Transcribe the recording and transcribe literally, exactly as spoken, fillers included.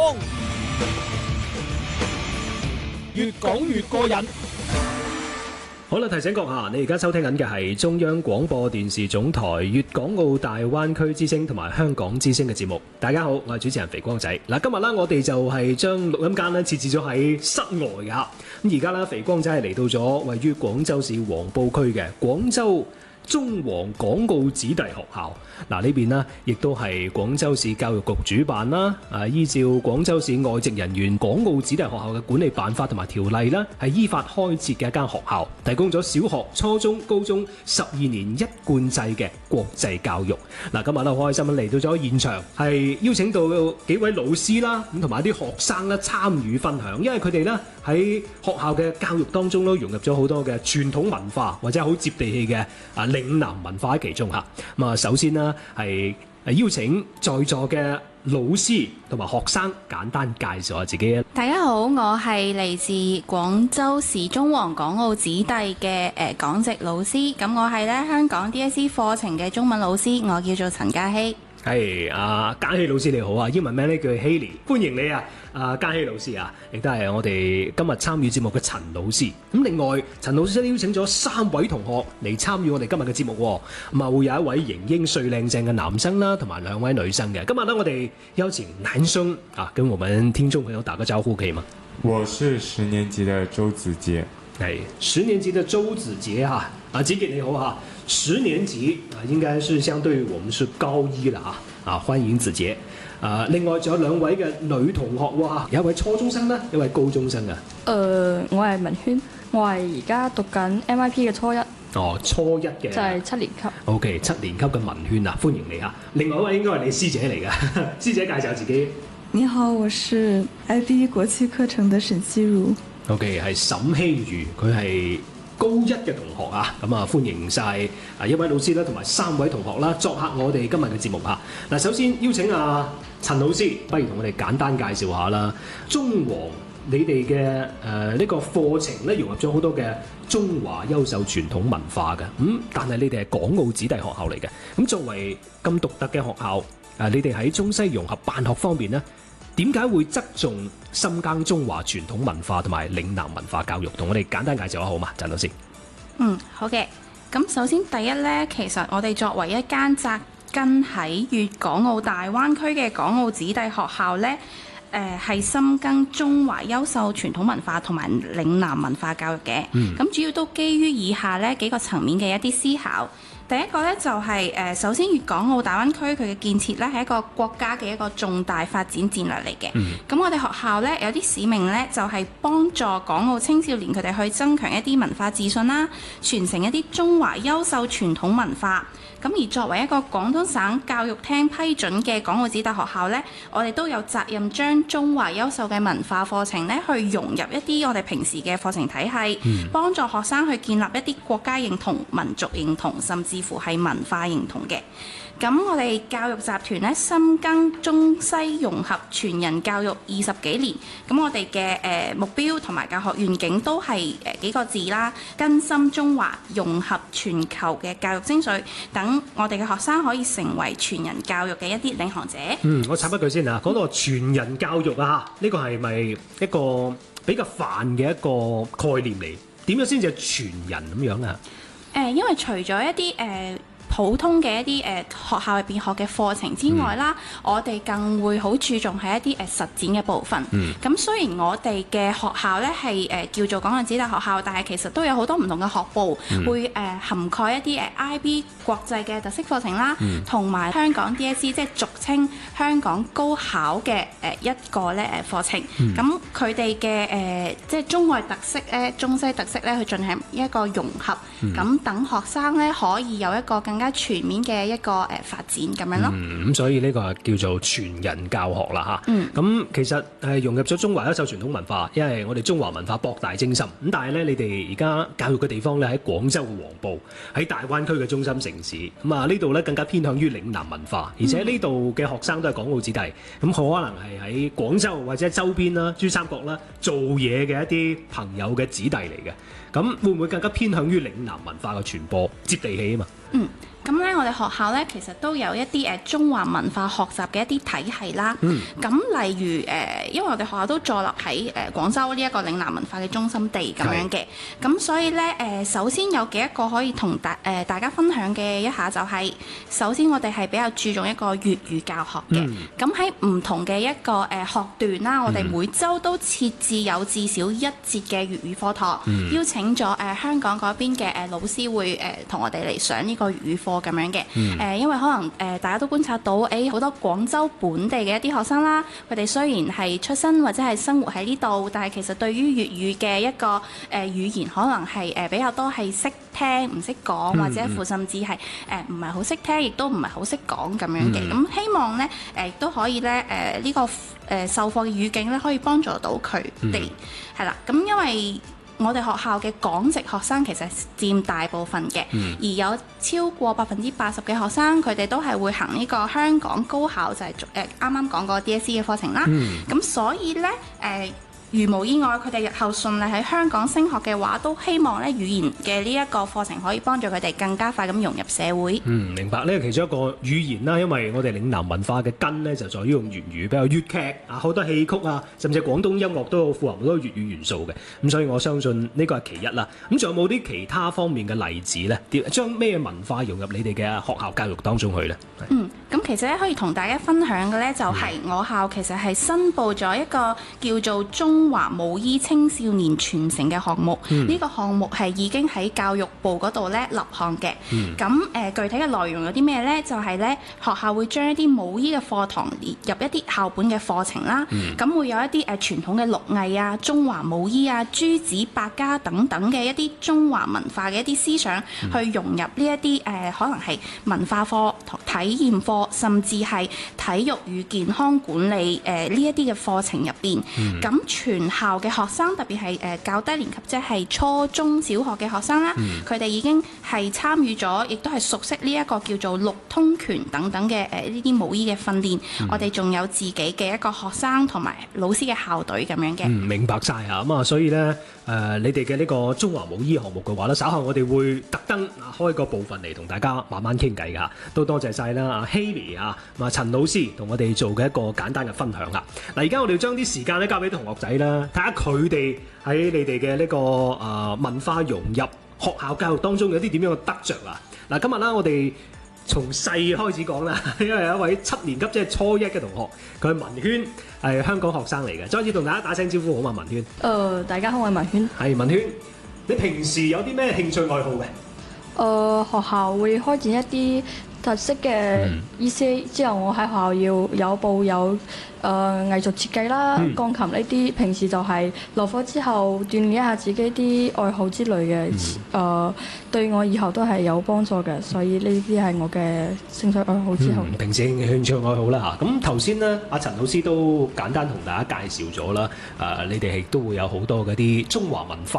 風，越講越過癮。 好啦，提醒閣下，你而家收聽緊嘅係中央廣播電視總台粵港澳大灣區之聲同埋香港之聲嘅節目。大家好，我係主持人肥光仔。嗱，今日咧我哋就係將錄音間咧設置咗喺室外噶。咁而家咧，肥光仔係嚟到咗位於廣州市黃埔區嘅廣州中皇港澳子弟學校。嗱，呢邊呢亦都係廣州市教育局主辦啦。啊，依照廣州市外籍人員港澳子弟學校嘅管理辦法同埋條例啦，係依法開設嘅一間學校，提供咗小學、初中、高中十二年一貫制嘅國際教育。嗱，今日咧好開心嚟到咗現場，係邀請到幾位老師啦，咁同埋啲學生咧參與分享，因為佢哋咧喺學校嘅教育當中都融入咗好多嘅傳統文化或者好接地氣嘅啊嶺南文化喺其中嚇。咁啊，首先呢係邀請在座嘅老師同埋學生簡單介紹下自己。 大家好，我係嚟自廣州市中皇港澳子弟嘅誒港籍老師。咁我係咧香港 D S E 課程嘅中文老師，我叫做陳嘉希。 係啊，嘉希老師你好啊，英文名咧叫 Haley， 歡迎你啊！啊，嘉希老師啊，亦都係我哋今日參與節目嘅陳老師。咁另外，陳老師都邀請咗三位同學嚟參與我哋今日嘅節目喎。咁啊，會有一位型英帥靚正嘅男生啦，同埋兩位女生嘅。今日咧，我哋邀請男生啊，跟我們聽眾朋友打個招呼，可以嗎？ 我是十年級的周子傑。 係十年級的周子傑哈，啊，子傑你好哈。十年級啊，應該是相對於我們是高一啦啊，啊，歡迎子傑。啊，另外仲有兩位嘅女同學喎，有一位初中生啦，一位高中生啊。 誒、呃，我係文軒，我係而家讀緊 M I P 嘅初一。 哦，初一嘅。 就係七年級。 O K， 七年級嘅文軒啊，歡迎你啊。另外一位應該係你師姐嚟嘅，師姐介紹自己。 你好，我是 I B 國際課程嘅沈希如。 O K， 係沈希如，佢係高一嘅同學啊，咁啊歡迎晒啊一位老師啦，同埋三位同學啦，作客我哋今日嘅節目啊。嗱，首先邀請啊陳老師，不如同我哋簡單介紹下啦。中皇你哋嘅誒呢個課程咧，融入咗好多嘅中華優秀傳統文化嘅，咁、嗯、但係你哋係港澳子弟學校嚟嘅，咁作為咁獨特嘅學校，誒、啊、你哋喺中西融合辦學方面呢，點解會側重深耕中華傳統文化同埋嶺南文化教育？同我哋簡單介紹下好嘛，陳老師。 嗯，好嘅。咁首先第一呢，其實我哋作為一間紮根喺粵港澳大灣區嘅港澳子弟學校呢，誒係深耕中華優秀傳統文化同埋嶺南文化教育嘅。咁、嗯、主要都基於以下呢幾個層面嘅一啲思考。第一個咧就係、是、誒，首先粵港澳大灣區佢嘅建設咧係一個國家嘅一個重大發展戰略嚟嘅。咁、嗯、我哋學校咧有啲使命咧就係、是、幫助港澳青少年佢哋去增強一啲文化自信啦，傳承一啲中華優秀傳統文化。咁而作為一個廣東省教育廳批准嘅港澳子弟學校咧，我哋都有責任將中華優秀嘅文化課程咧去融入一啲我哋平時嘅課程體系，嗯、幫助學生去建立一啲國家認同、民族認同，甚至乎係文化認同嘅。咁我哋教育集團咧深耕中西融合全人教育二十幾年，咁我哋嘅誒目標同埋教學願景都係誒幾個字啦，根深中華，融合全球嘅教育精髓，等我哋嘅學生可以成為全人教育嘅一啲領航者。 嗯，我插一句先啊，講到全人教育啊，呢、這個係咪一個比較泛嘅一個概念嚟？點樣先至係全人咁樣啊？ 誒、呃，因為除咗一啲誒、呃普通嘅一啲誒、呃、學校入邊學嘅課程之外啦，嗯、我哋更會好注重係一啲誒、呃、實踐嘅部分。咁、嗯、雖然我哋嘅學校咧係誒叫做港澳子弟學校，但係其實都有好多唔同嘅學部，嗯、會誒、呃、涵蓋一啲誒 I B 國際嘅特色課程啦，同埋、嗯、香港 D S E 即係俗稱香港高考嘅誒一個咧誒課程。咁佢哋嘅誒即係中外特色咧、中西特色咧，去進行一個融合，咁、嗯、等學生咧可以有一個更加全面嘅一個誒發展咁樣咯。 嗯，咁所以呢個叫做全人教學啦嚇。嗯。咁其實係融入咗中華優秀傳統文化，因為我哋中華文化博大精深。咁但係咧，你哋而家教育嘅地方咧喺廣州嘅黃埔，喺大灣區嘅中心城市。咁啊呢度咧更加偏向於嶺南文化，而且呢度嘅學生都係港澳子弟，咁可能係喺廣州或者周邊啦、珠三角啦做嘢嘅一啲朋友嘅子弟嚟嘅。咁會唔會更加偏向於嶺南文化嘅傳播，接地氣啊嘛？ 嗯。 咁咧，我哋學校咧其實都有一啲誒中華文化學習嘅一啲體系啦。咁、嗯、例如誒、呃，因為我哋學校都坐落喺誒廣州呢一個嶺南文化嘅中心地咁樣嘅，咁是所以咧誒、呃，首先有幾個可以同大誒、呃、大家分享嘅一下就係、是，首先我哋係比較注重一個粵語教學嘅。咁喺唔同嘅一個誒學段啦，我哋每週都設置有至少一節嘅粵語課堂，嗯、邀請咗誒、呃、香港嗰邊嘅誒老師會誒同、呃、我哋嚟上呢個粵語課咁樣嘅。誒、嗯呃，因為可能誒、呃、大家都觀察到，誒、欸、好多廣州本地嘅一啲學生啦，佢哋雖然係出生或者係生活喺呢度，但係其實對於粵語嘅一個誒、呃、語言，可能係誒、呃、比較多係識聽唔識講，或者乎甚至係誒唔係好識聽，亦都唔係好識講咁樣嘅。咁、嗯、希望咧誒亦都可以咧誒呢個誒、呃、授課嘅語境咧，可以幫助到佢哋係啦。咁、嗯、因為我哋學校嘅港籍學生其實佔大部分嘅，嗯、而有超過百分之八十嘅學生，佢哋都係會行呢個香港高考，就係誒啱啱講過 D S E 嘅課程啦。咁、嗯、所以呢，誒、呃，如無意外，佢哋日後順利喺香港升學嘅話，都希望咧語言嘅呢一個課程可以幫助佢哋更加快咁融入社會。嗯， 明白。呢個其中一個語言啦，因為我哋嶺南文化嘅根呢，就在於用粵語，比較粵劇啊，好多戲曲啊，甚至廣東音樂都有富含好多粵語元素嘅。咁所以我相信呢個係其一啦。咁仲有冇啲其他方面嘅例子呢？將咩文化融入你哋嘅學校教育當中去呢？ 嗯，咁其實咧可以同大家分享嘅呢，就係我校其實係申報咗一個叫做中華舞衣青少年傳承嘅項目。呢、嗯、個項目係已經喺教育部嗰度咧立項嘅。咁誒、嗯呃、具體嘅內容有啲咩呢？就係、是、咧學校會將一啲舞衣嘅課堂列入一啲校本嘅課程啦。咁、嗯、會有一啲誒、呃、傳統嘅陸藝啊、中華舞衣啊、諸子百家等等嘅一啲中華文化嘅一啲思想，嗯、去融入呢一啲誒可能係文化課、體驗課，甚至係體育與健康管理誒呢一啲嘅課程入邊。咁、嗯、全校嘅學生，特別係誒較低年級，即係初中小學嘅學生啦，佢哋、嗯、已經係參與咗，亦都係熟悉呢一個叫做六通拳等等嘅誒呢啲舞衣嘅訓練。嗯、我哋仲有自己嘅一個學生同埋老師嘅校隊咁樣嘅。 嗯，明白晒啊！咁啊，所以咧誒、呃，你哋嘅呢個中華舞衣項目嘅話咧，稍後我哋會特登開個部分嚟同大家慢慢傾偈㗎。都多謝晒啦，阿 Haley 啊，同埋陳老師同我哋做嘅一個簡單嘅分享啦。嗱，而家我哋要將啲時間咧交俾同學仔啦，睇下佢哋喺你哋嘅呢個誒、呃、文化融入學校教育當中有啲點樣嘅得着啊！嗱，今日啦，我哋從細開始講啦，因為有一位七年級即係初一嘅同學，佢係文軒，係香港學生嚟嘅。再次同大家打聲招呼好嘛，文軒。誒、 呃，大家好，我係文軒。 係文軒，你平時有啲咩興趣愛好嘅？誒、 呃，學校會開展一啲特色嘅 E C A、嗯、之後，我喺學校要有報有誒、呃、藝術設計啦、嗯、鋼琴呢啲。平時就係落課之後鍛鍊一下自己啲愛好之類嘅，誒、嗯呃、對我以後都係有幫助嘅。所以呢啲係我嘅興趣愛好之後、嗯。平時嘅興趣愛好啦嚇。咁頭先咧，阿陳老師都簡單同大家介紹咗啦。誒、呃，你哋係都會有好多嗰啲中華文化